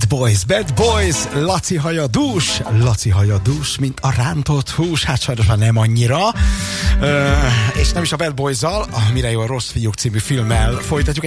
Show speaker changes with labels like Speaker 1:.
Speaker 1: Bad Boys, Laci haja dús, mint a rántott hús, hát sajnos már nem annyira, és nem is a Bad Boys-zal, a Mire jó a rossz fiúk című filmmel folytatjuk.